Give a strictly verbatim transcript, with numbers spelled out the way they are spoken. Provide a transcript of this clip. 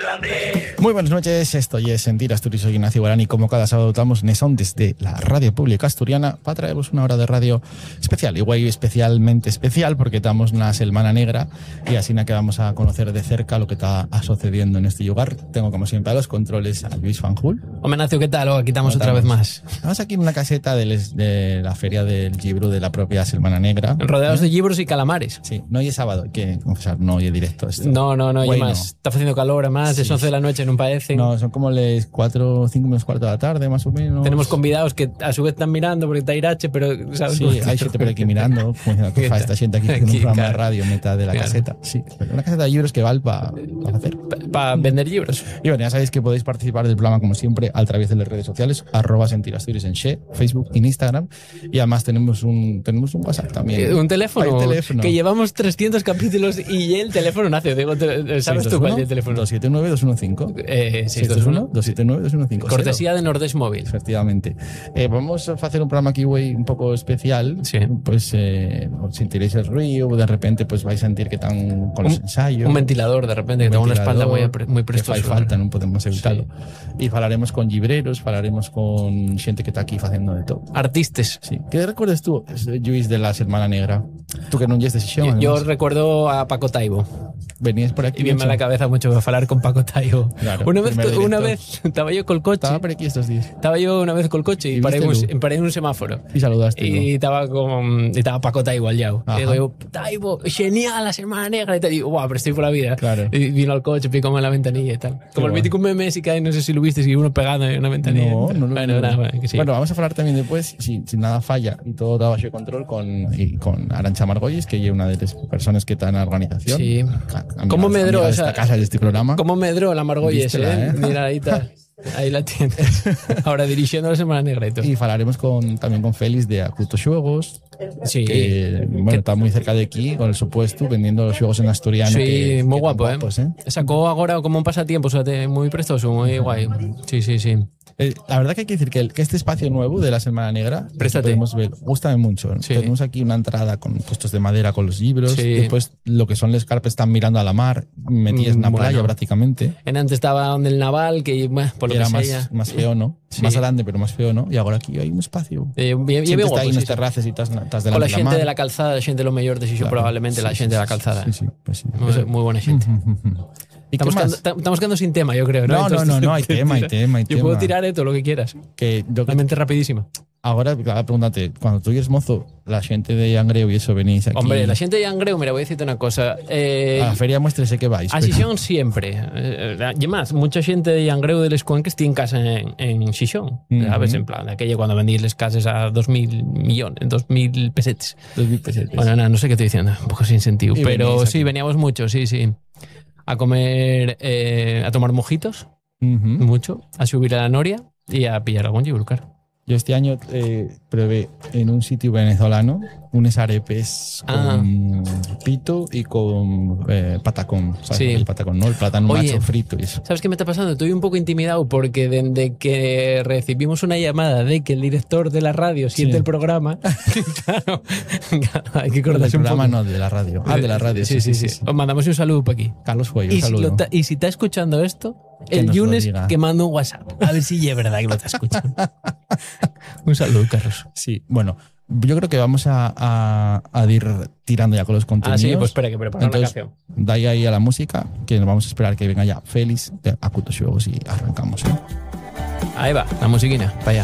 Muy buenas noches, esto es Sentir Asturias, soy Ignacio Guarani. Como cada sábado estamos Nesón desde la Radio Pública Asturiana para traeros una hora de radio especial, igual especialmente especial porque estamos en la Semana Negra y así que vamos a conocer de cerca lo que está sucediendo en este lugar. Tengo como siempre a los controles a Luis Fanjul. Hombre, Nacio, ¿qué tal? Aquí estamos otra vez más. Estamos aquí en una caseta de, les, de la feria del libro de la propia Semana Negra. Rodeados ¿Eh? de libros y calamares. Sí, no hoy es sábado, hay que confesar, no hoy es directo esto. No, no, no, bueno. y más. Está haciendo calor, además, sí. Es once de la noche, no parece. No, son como las cuatro, cinco menos cuarto de la tarde, más o menos. Tenemos convidados que a su vez están mirando porque está Irache, pero ¿sabes? Sí, hay gente por aquí mirando, como que fa esta gente aquí en un programa claro. de radio en mitad de la claro. caseta. Sí, una caseta de libros que vale para pa hacer. Para pa vender libros. Y bueno, ya sabéis que podéis participar del programa como siempre a través de las redes sociales, arroba Sentir Asturias en She, Facebook y en Instagram. Y además tenemos un, tenemos un WhatsApp también. Un teléfono, un teléfono. Que llevamos trescientos capítulos y el teléfono nace. Digo, ¿sabes tú cuál es el teléfono? dos siete nueve dos uno cinco. Eh, seis dos uno dos siete nueve dos uno cinco. Cortesía de Nordés Móvil. Efectivamente. Eh, vamos a hacer un programa aquí, güey, un poco especial. Sí. Pues eh, sentiréis el ruido, de repente pues vais a sentir que están con los un, ensayos. Un ventilador, de repente, que tengo una espalda muy, muy prestosa. Que fai falta, non podemos evitarlo. Sí. Y falaremos con libreros, falaremos con gente que está aquí haciendo de todo. Artistas. Sí. ¿Qué recuerdas tú, Lluís, de la Semana Negra? Tú que non llees de sesión. Yo, yo recuerdo a Paco Taibo. Venías por aquí. Y bien me la cabeza mucho para hablar con Paco Taibo. Claro, una vez, una vez estaba yo con el coche. Estaba por aquí estos días. Estaba yo una vez con el coche y, y paré, un, paré en un semáforo. Y saludaste. Y estaba con, y estaba Paco Taibo al lado. Y digo, Taibo, genial la Semana Negra. Y te digo, guau, pero estoy por la vida. Claro. Y vino al coche, picóme en la ventanilla y tal. Como Qué el mítico meme ese que hay, no sé si lo viste, si uno pegado en una ventanilla. No, no, no. Bueno, no. Nada, bueno, que sí. Bueno, vamos a hablar también después, si, si nada falla y todo está bajo control, con, y con Arantxa Margolles, que es una de las personas que está en la organización. Sí. A, a ¿Cómo medró esta esa casa de este programa? ¿Cómo medró la Margolles, eh? ¿eh? Mira, ahí está. Ahí la tienes. Ahora dirigiendo la Semana Negra y todo. Y hablaremos con, también con Félix de Acuto Xuegos. Sí. Que, bueno, está muy cerca de aquí, con el supuesto, vendiendo los xuegos en asturiano. Sí, que, muy que guapo, guapos, ¿eh? ¿eh? Sacó ahora como un pasatiempo, o sea, muy prestoso, muy guay. Sí, sí, sí. Eh, la verdad que hay que decir que, el, que este espacio nuevo de la Semana Negra, podemos ver, gusta mucho. Sí. Tenemos aquí una entrada con puestos de madera con los libros. Sí. Después lo que son las carpas están mirando a la mar, metidas en la bueno, playa prácticamente. En antes estaba donde el naval, que bueno, por lo que que era más, sea, más feo, ¿no? Sí. Más grande, pero más feo, ¿no? Y ahora aquí hay un espacio. Eh, bien, bien, está guapo, ahí en sí, las sí. terrazas y estás, estás delante con la, de la gente mar. de la calzada, la gente lo mejor de Xixo, claro. Probablemente sí, la gente sí, de la calzada. Sí, sí, pues sí. Muy, muy buena gente. ¿Y estamos, quedando, estamos quedando sin tema, yo creo, ¿no? No, Entonces, no, no, no, hay tema, hay tema, hay yo tema. Yo puedo tirar esto, lo que quieras. Que yo la mente rapidísima. Ahora, claro, pregúntate, cuando tú eres mozo, la gente de Yangreu y eso venís aquí. Hombre, la gente de Yangreu, mira, voy a decirte una cosa. Eh, a la feria muéstrese que vais. A Xixón siempre. Eh, y más, mucha gente de Yangreu de les Cuenques tiene casa en, en Xixón. Uh-huh. ¿Sabes? En plan, aquello cuando vendís les casas a dos mil millones, dos mil pesetes. Dos mil pesetes. Bueno, nada, no sé qué estoy diciendo, un poco sin sentido. Y pero sí, veníamos mucho, sí, sí. A comer, eh, a tomar mojitos, uh-huh. mucho, a subir a la noria y a pillar algún yurcar. Yo este año eh, probé en un sitio venezolano unos arepes ah. con pito y con eh, patacón. ¿Sabes? Sí. El patacón, ¿no? El plátano Oye, macho frito y eso. ¿Sabes qué me está pasando? Estoy un poco intimidado porque desde que recibimos una llamada de que el director de la radio siente sí. el programa, claro, hay que cortarse un poco. programa no, de la radio. Ah, de la radio. Sí, sí, sí. sí, sí. Os mandamos un saludo para aquí. Carlos Fuego, y, un si ta- y si está escuchando esto, que el Yunes que manda un WhatsApp. A ver si es verdad que lo está escuchando. Un saludo, Carlos. Sí, bueno, yo creo que vamos a, a, a ir tirando ya con los contenidos. Ah, sí, pues espera, que preparar la canción. Da ahí a la música, que nos vamos a esperar que venga ya Félix de Acuto Xuegos y arrancamos, ¿eh? Ahí va, la musiquina, para allá.